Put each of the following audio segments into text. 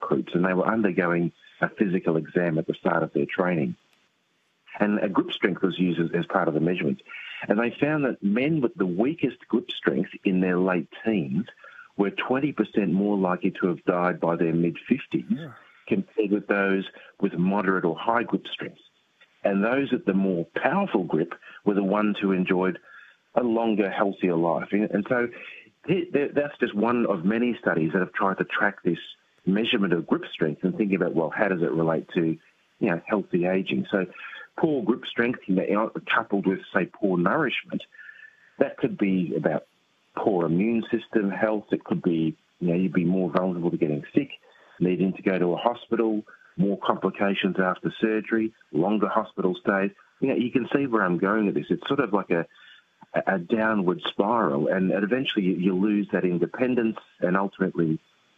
recruits, and they were undergoing a physical exam at the start of their training. And a grip strength was used as part of the measurement. And they found that men with the weakest grip strength in their late teens were 20% more likely to have died by their mid-50s compared with those with moderate or high grip strength. And those at the more powerful grip were the ones who enjoyed a longer, healthier life. And so that's just one of many studies that have tried to track this measurement of grip strength and thinking about, well, how does it relate to, healthy aging? So poor grip strength, coupled with, say, poor nourishment, that could be about poor immune system health. It could be, you'd be more vulnerable to getting sick, needing to go to a hospital, more complications after surgery, longer hospital stays. You can see where I'm going with this. It's sort of like a downward spiral, and eventually you lose that independence, and ultimately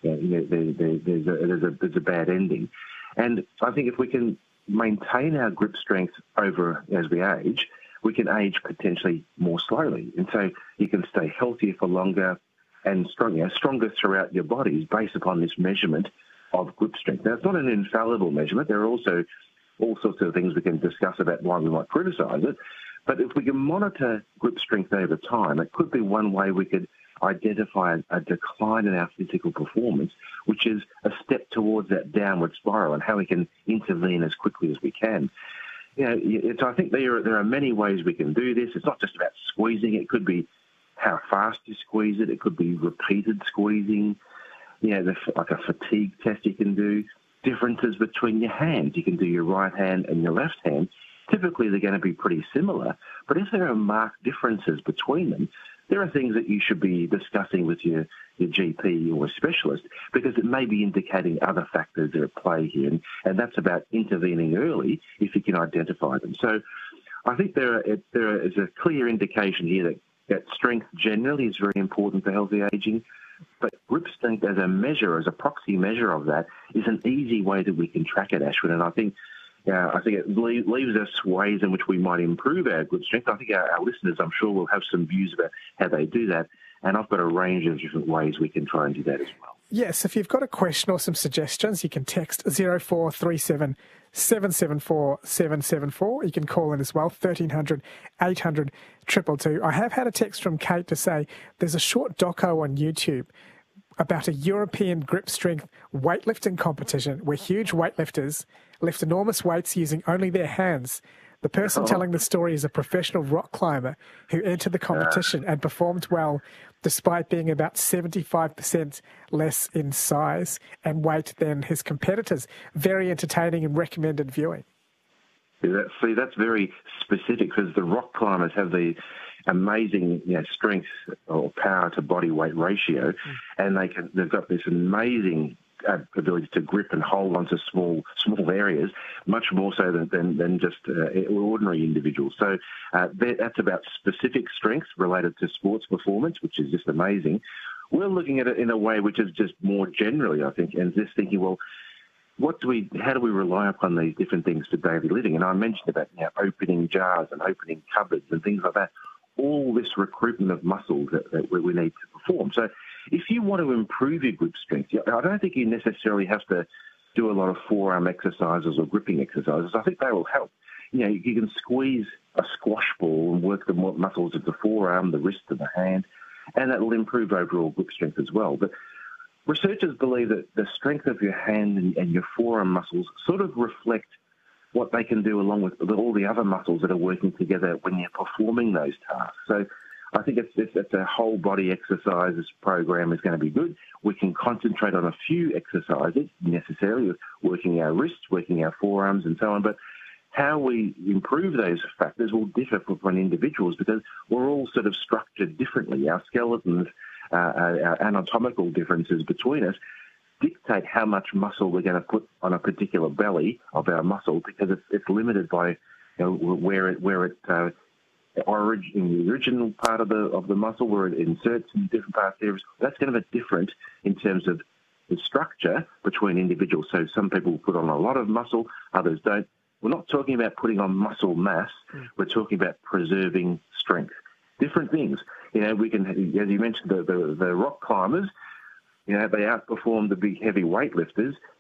there's a bad ending. And I think if we can maintain our grip strength over as we age, we can age potentially more slowly. And so you can stay healthier for longer and stronger throughout your bodies based upon this measurement of grip strength. Now, it's not an infallible measurement. There are also all sorts of things we can discuss about why we might criticise it. But if we can monitor grip strength over time, it could be one way we could identify a decline in our physical performance, which is a step towards that downward spiral, and how we can intervene as quickly as we can. I think there are many ways we can do this. It's not just about squeezing. It could be how fast you squeeze it. It could be repeated squeezing. Like a fatigue test you can do. Differences between your hands. You can do your right hand and your left hand. Typically, they're going to be pretty similar. But if there are marked differences between them, there are things that you should be discussing with your GP or specialist, because it may be indicating other factors that are at play here. And that's about intervening early if you can identify them. So I think there is a clear indication here that strength generally is very important for healthy aging. But grip strength as a measure, as a proxy measure of that, is an easy way that we can track it, Ashwin. And I think it leaves us ways in which we might improve our grip strength. I think our listeners, I'm sure, will have some views about how they do that. And I've got a range of different ways we can try and do that as well. Yes, if you've got a question or some suggestions, you can text 0437 774 774. You can call in as well, 1300 800 222. I have had a text from Kate to say there's a short doco on YouTube about a European grip strength weightlifting competition where huge weightlifters lift enormous weights using only their hands. The person telling the story is a professional rock climber who entered the competition and performed well despite being about 75% less in size and weight than his competitors. Very entertaining and recommended viewing. That's very specific, because the rock climbers have the amazing strength or power to body weight ratio, and they've got this amazing ability to grip and hold onto small areas, much more so than just ordinary individuals. So that's about specific strengths related to sports performance, which is just amazing. We're looking at it in a way which is just more generally, I think, and just thinking, well, how do we rely upon these different things for daily living? And I mentioned about opening jars and opening cupboards and things like that. All this recruitment of muscles that we need to perform. So if you want to improve your grip strength, I don't think you necessarily have to do a lot of forearm exercises or gripping exercises. I think they will help. You can squeeze a squash ball and work the muscles of the forearm, the wrist, and the hand, and that will improve overall grip strength as well. But researchers believe that the strength of your hand and your forearm muscles sort of reflect what they can do along with all the other muscles that are working together when you're performing those tasks. So I think it's a whole body exercises program is going to be good. We can concentrate on a few exercises necessarily, with working our wrists, working our forearms and so on. But how we improve those factors will differ from individuals, because we're all sort of structured differently. Our skeletons, our anatomical differences between us dictate how much muscle we're going to put on a particular belly of our muscle, because it's limited by where it in the original part of the muscle, where it inserts in different parts of it. That's going to be different in terms of the structure between individuals. So some people put on a lot of muscle, others don't. We're not talking about putting on muscle mass. We're talking about preserving strength. Different things. We can, as you mentioned, the rock climbers, they outperform the big heavy weightlifters.